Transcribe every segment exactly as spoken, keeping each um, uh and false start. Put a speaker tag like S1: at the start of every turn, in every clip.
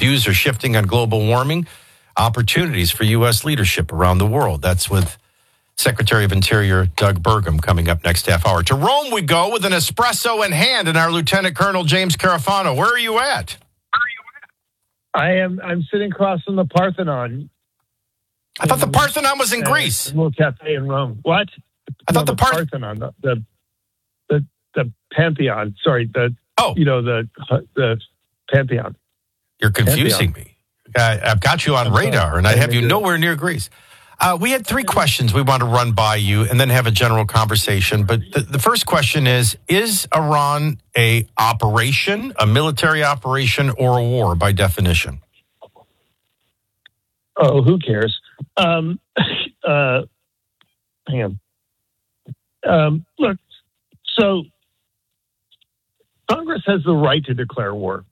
S1: views are shifting on global warming, opportunities for U S leadership around the world. That's with Secretary of Interior Doug Burgum coming up next half hour. To Rome we go with an espresso in hand and our Lieutenant Colonel James Carafano. Where are you at?
S2: I am. I'm sitting across from the Parthenon.
S1: I thought the Parthenon was in
S2: uh,
S1: Greece.
S2: A little cafe in Rome. What?
S1: I thought
S2: no,
S1: the, Par-
S2: the Parthenon, the, the the the Pantheon. Sorry, the
S1: oh,
S2: you know the the Pantheon.
S1: You're confusing Pantheon. me. I, I've got you on I'm radar, sorry. and I, I have you nowhere near Greece. Uh, we had three questions we want to run by you and then have a general conversation. But the, the first question is, is Iran a operation, a military operation, or a war by definition?
S2: Oh, who cares? Um, uh, hang on. Um, look, so Congress has the right to declare war.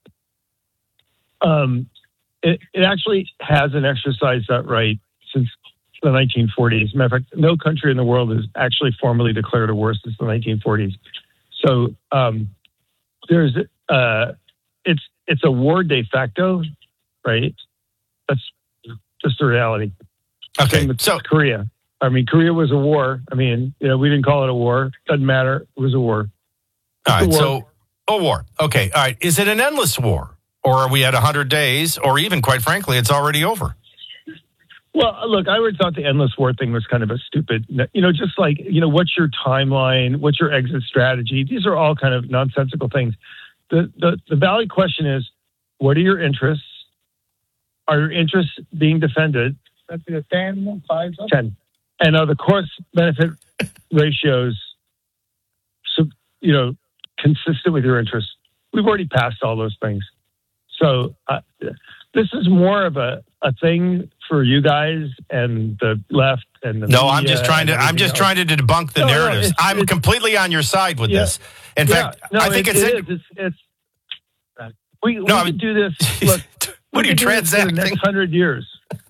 S2: Um, it, it actually hasn't exercised that right since the nineteen forties. As a matter of fact, no country in the world has actually formally declared a war since the nineteen forties. So um, there's uh, it's it's a war de facto, right? That's just the reality.
S1: Okay,
S2: with
S1: so
S2: Korea. I mean, Korea was a war. I mean, you know, we didn't call it a war. Doesn't matter. It was a war.
S1: All right, so a war. Okay, all right. Is it an endless war, or are we at one hundred days, or even, quite frankly, it's already over?
S2: Well, look, I would thought the endless war thing was kind of a stupid, you know, just like, you know, what's your timeline? What's your exit strategy? These are all kind of nonsensical things. The the, the valid question is, what are your interests? Are your interests being defended? That's a ten, five, ten. And are the cost benefit ratios, so, you know, consistent with your interests? We've already passed all those things. So uh, this is more of a, a thing for you guys and the left and the
S1: no.
S2: media
S1: I'm just trying to. I'm just else. trying to debunk the no, narratives. No, it's, I'm it's, completely on your side with yeah, this. In yeah, fact,
S2: no,
S1: I think
S2: it,
S1: it's,
S2: it
S1: in,
S2: is. It's, it's we, we
S1: no,
S2: can do this. Look,
S1: what are you transacting?
S2: The next hundred years.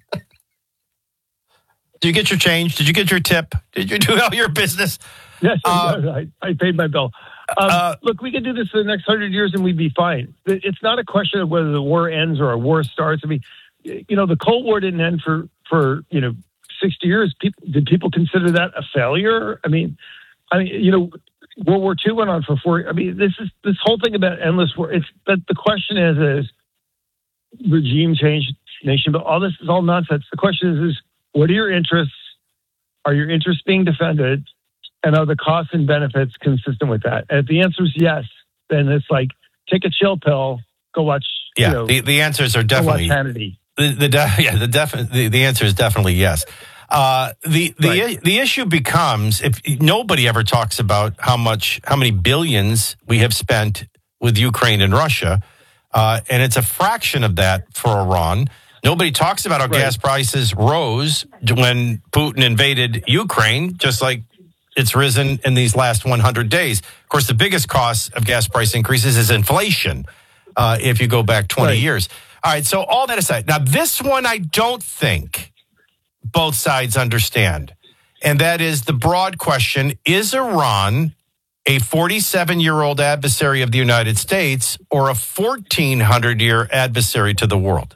S1: Did you get your change? Did you get your tip? Did you do all your business?
S2: Yes, uh, I, I paid my bill. Um, uh, look, we could do this for the next hundred years and we'd be fine. It's not a question of whether the war ends or a war starts. I mean, you know, the Cold War didn't end for, for you know, sixty years. People, did people consider that a failure? I mean, I mean, you know, World War Two went on for four. I mean, this is this whole thing about endless war. It's but the question is, is regime change, nation, but all this is all nonsense. The question is, is what are your interests? Are your interests being defended? And are the costs and benefits consistent with that? And if the answer is yes, then it's like, take a chill pill, go watch.
S1: Yeah,
S2: you know,
S1: the, the answers are definitely.
S2: Go watch Hannity.
S1: The, the de- yeah, the, defi- the the answer is definitely yes. Uh, the the
S2: right.
S1: the issue becomes if nobody ever talks about how much how many billions we have spent with Ukraine and Russia, uh, and it's a fraction of that for Iran. Nobody talks about how right. gas prices rose when Putin invaded Ukraine, just like it's risen in these last one hundred days. Of course, the biggest cost of gas price increases is inflation. Uh, if you go back twenty
S2: right.
S1: years. All right, so all that aside. Now, this one I don't think both sides understand, and that is the broad question, is Iran a forty-seven-year-old adversary of the United States or a fourteen hundred-year adversary to the world?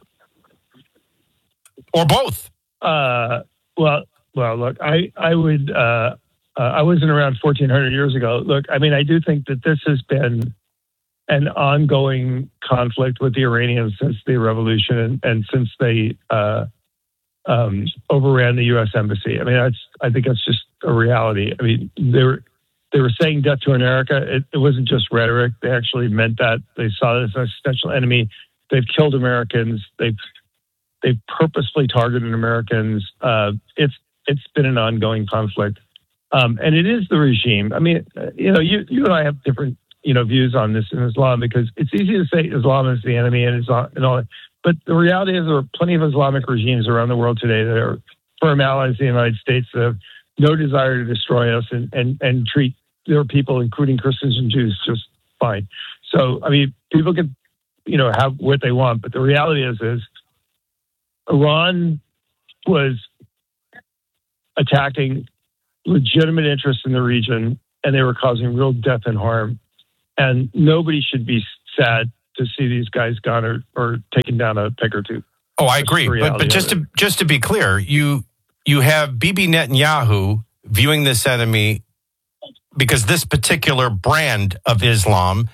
S1: Or both?
S2: Uh, well, well, look, I, I would, uh, uh, I wasn't around fourteen hundred years ago. Look, I mean, I do think that this has been an ongoing conflict with the Iranians since the revolution and, and since they uh, um, overran the U S embassy. I mean, that's I think that's just a reality. I mean, they were they were saying death to America. It, it wasn't just rhetoric. They actually meant that. They saw it as an existential enemy. They've killed Americans. They've they've purposely targeted Americans. Uh, it's it's been an ongoing conflict, um, and it is the regime. I mean, you know, you you and I have different. you know, views on this in Islam, because it's easy to say Islam is the enemy and Islam and all that. But the reality is there are plenty of Islamic regimes around the world today that are firm allies of the United States that have no desire to destroy us and, and, and treat their people, including Christians and Jews, just fine. So, I mean, people can, you know, have what they want, but the reality is, is Iran was attacking legitimate interests in the region, and they were causing real death and harm. And nobody should be sad to see these guys gone or, or taken down a peg or two.
S1: Oh, I agree. But but just to just to be clear, you you have Bibi Netanyahu viewing this enemy because this particular brand of Islam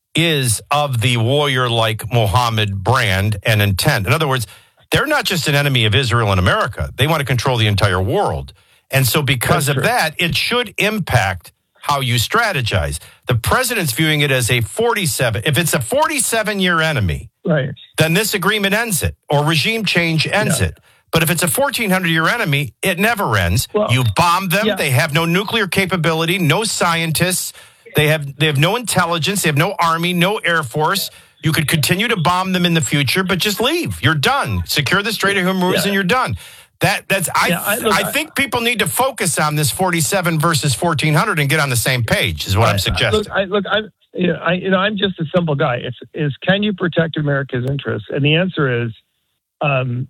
S1: is of the warrior-like Muhammad brand and intent. In other words, they're not just an enemy of Israel and America. They want to control the entire world. And so because That's of true. that, it should impact how you strategize. The president's viewing it as a forty-seven. If it's a forty-seven-year enemy,
S2: right,
S1: then this agreement ends it, or regime change ends yeah. it. But if it's a fourteen hundred-year enemy, it never ends. Well, you bomb them. Yeah. They have no nuclear capability, no scientists. They have they have no intelligence. They have no army, no air force. You could continue to bomb them in the future, but just leave. You're done. Secure the Strait of Hormuz, yeah. and you're done. That that's I yeah, I, look, I think people need to focus on this forty-seven versus fourteen hundred and get on the same page. Is what I, I'm suggesting.
S2: Look, I, look, I'm you know, I, you know I'm just a simple guy. It's is can you protect America's interests? And the answer is um,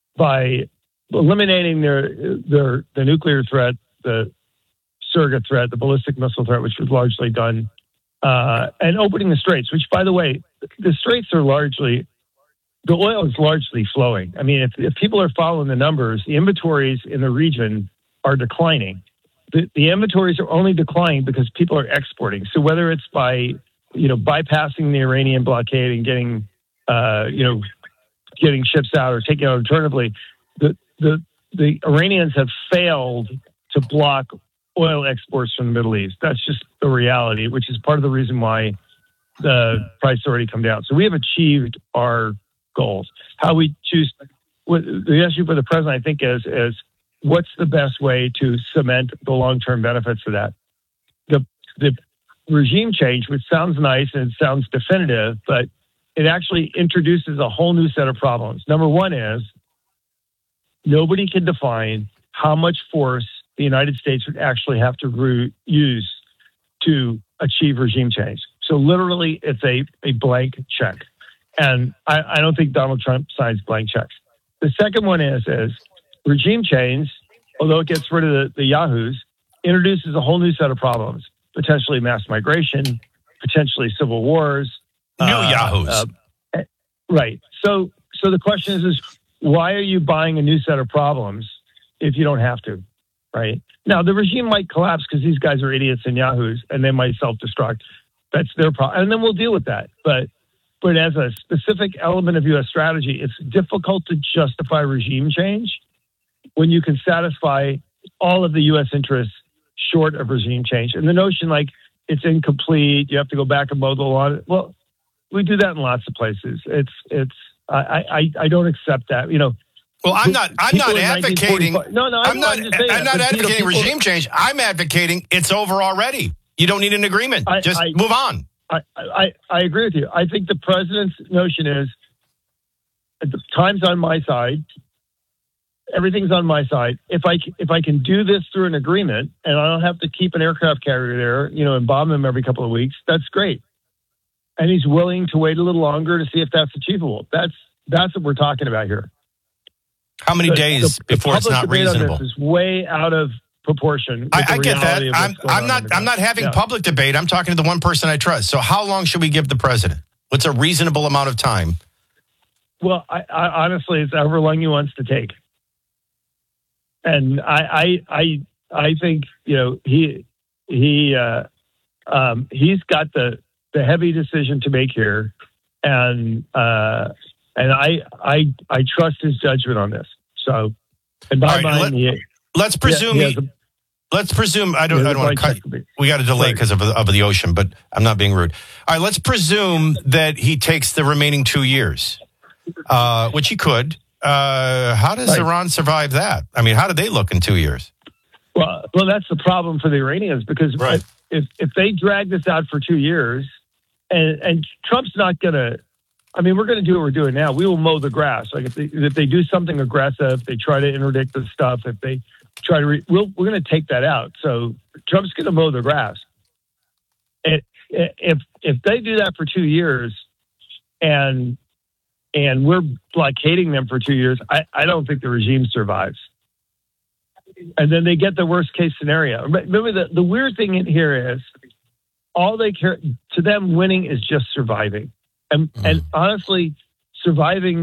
S2: by eliminating their their the nuclear threat, the surrogate threat, the ballistic missile threat, which was largely done, uh, and opening the straits. Which, by the way, the straits are largely. The oil is largely flowing. I mean, if, if people are following the numbers, the inventories in the region are declining. The, the inventories are only declining because people are exporting. So whether it's by, you know, bypassing the Iranian blockade and getting, uh, you know, getting ships out or taking out alternatively, the, the, the Iranians have failed to block oil exports from the Middle East. That's just the reality, which is part of the reason why the price already come down. So we have achieved our goals. How we choose, what, the issue for the president, I think, is is what's the best way to cement the long-term benefits of that. The the regime change, which sounds nice and it sounds definitive, but it actually introduces a whole new set of problems. Number one is nobody can define how much force the United States would actually have to re- use to achieve regime change. So literally, it's a, a blank check. And I, I don't think Donald Trump signs blank checks. The second one is, is regime change, although it gets rid of the, the yahoos, introduces a whole new set of problems, potentially mass migration, potentially civil wars.
S1: New uh, yahoos.
S2: Uh, right. So so the question is, is, why are you buying a new set of problems if you don't have to? Right. Now, the regime might collapse because these guys are idiots and yahoos, and they might self-destruct. That's their problem. And then we'll deal with that. But But as a specific element of U S strategy, it's difficult to justify regime change when you can satisfy all of the U S interests short of regime change. And the notion like it's incomplete, you have to go back and mow the lawn. Well, we do that in lots of places. It's it's I I, I don't accept that. You know.
S1: Well, I'm not. I'm not advocating.
S2: No, no,
S1: I'm, I'm not.
S2: I'm,
S1: I'm not advocating people, regime change. I'm advocating it's over already. You don't need an agreement. I, Just I, move on.
S2: I, I, I agree with you. I think the president's notion is the time's on my side. Everything's on my side. If I, if I can do this through an agreement and I don't have to keep an aircraft carrier there, you know, and bomb them every couple of weeks, that's great. And he's willing to wait a little longer to see if that's achievable. That's that's what we're talking about here.
S1: How many the, days the, before the it's not reasonable?
S2: This is way out of proportion.
S1: I, I get that. I'm, I'm not. I'm not having yeah. public debate. I'm talking to the one person I trust. So, how long should we give the president? What's a reasonable amount of time?
S2: Well, I, I, honestly, it's however long he wants to take. And I, I, I, I think you know he, he, uh, um, he's got the the heavy decision to make here, and uh, and I, I, I trust his judgment on this. So, in my
S1: right,
S2: mind,
S1: let,
S2: he,
S1: let's presume.
S2: He,
S1: he,
S2: he
S1: let's presume. I don't. I don't want to cut. We got a delay because of, of the ocean, but I'm not being rude. All right, let's presume that he takes the remaining two years, uh, which he could. Uh, how does right. Iran survive that? I mean, how do they look in two years?
S2: Well, well, that's the problem for the Iranians because right. if if they drag this out for two years, and and Trump's not going to. I mean, we're going to do what we're doing now. We will mow the grass. Like if they, if they do something aggressive, they try to interdict the stuff. If they try to, re- we'll, we're going to take that out. So Trump's going to mow the grass. And if if they do that for two years, and and we're blockading them for two years, I, I don't think the regime survives. And then they get the worst case scenario. Remember, the, the weird thing in here is all they care to them winning is just surviving. And,
S1: Mm.
S2: and honestly, surviving